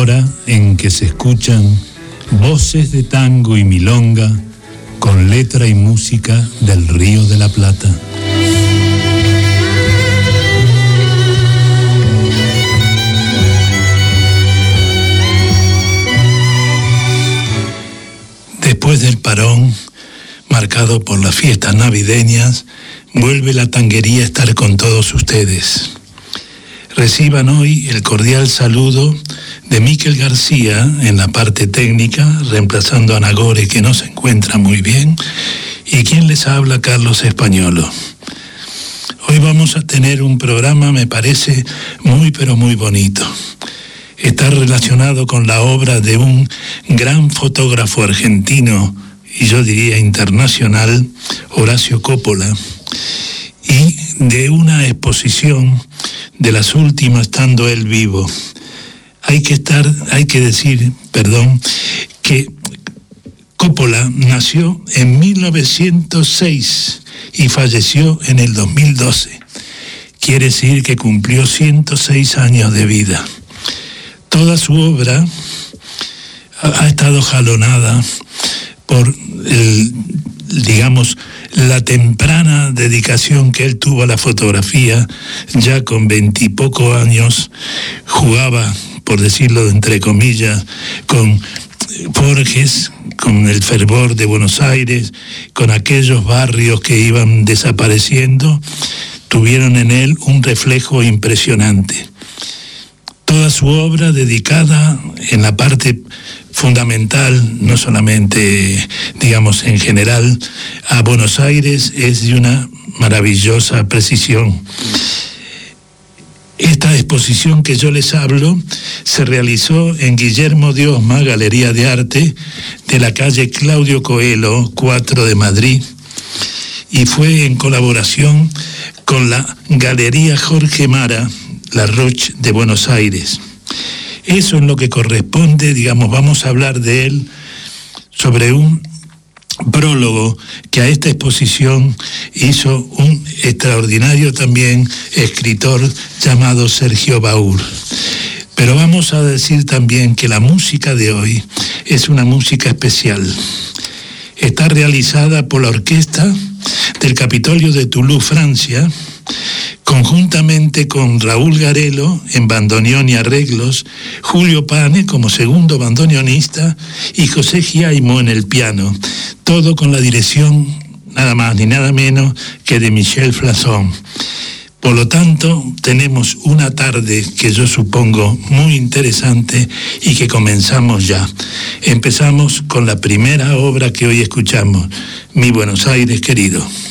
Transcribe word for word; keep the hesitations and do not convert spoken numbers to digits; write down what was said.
hora en que se escuchan voces de tango y milonga con letra y música del Río de la Plata. Después del parón, marcado por las fiestas navideñas, vuelve la tanguería a estar con todos ustedes. Reciban hoy el cordial saludo de Miquel García en la parte técnica, reemplazando a Nagore, que no se encuentra muy bien, y quien les habla, Carlos Españolo. Hoy vamos a tener un programa, me parece, muy pero muy bonito. Está relacionado con la obra de un gran fotógrafo argentino, y yo diría internacional, Horacio Coppola, y de una exposición de las últimas estando él vivo. Hay que estar, hay que decir, perdón, que Coppola nació en mil novecientos seis y falleció en el dos mil doce. Quiere decir que cumplió ciento seis años de vida. Toda su obra ha estado jalonada por el, digamos, la temprana dedicación que él tuvo a la fotografía. Ya con veintipocos años jugaba, por decirlo entre comillas, con Borges, con el fervor de Buenos Aires, con aquellos barrios que iban desapareciendo. Tuvieron en él un reflejo impresionante. Toda su obra dedicada en la parte fundamental, no solamente, digamos, en general, a Buenos Aires, es de una maravillosa precisión. Esta exposición que yo les hablo se realizó en Guillermo de Osma, Galería de Arte, de la calle Claudio Coelho, cuatro de Madrid, y fue en colaboración con la Galería Jorge Mara, La Roche de Buenos Aires. Eso en lo que corresponde, digamos, vamos a hablar de él sobre un prólogo que a esta exposición hizo un extraordinario también escritor llamado Sergio Baur. Pero vamos a decir también que la música de hoy es una música especial. Está realizada por la orquesta del Capitolio de Toulouse, Francia, conjuntamente con Raúl Garelo en bandoneón y arreglos, Julio Pane como segundo bandoneonista y José Giaimo en el piano, todo con la dirección nada más ni nada menos que de Michel Flasson. Por lo tanto, tenemos una tarde que yo supongo muy interesante y que comenzamos ya. Empezamos con la primera obra que hoy escuchamos, Mi Buenos Aires querido.